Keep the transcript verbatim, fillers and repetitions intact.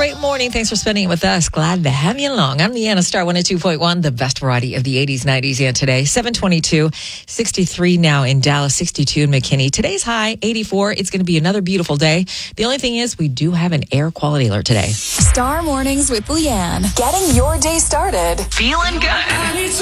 great morning. Thanks for spending it with us. Glad to have you along. I'm Leanna Star, one oh two point one, the best variety of the eighties, nineties, and today. seven twenty-two, sixty-three now in Dallas, sixty-two in McKinney. Today's high, eighty-four. It's going to be another beautiful day. The only thing is we do have an air quality alert today. Star Mornings with Leanne. Getting your day started. Feeling good.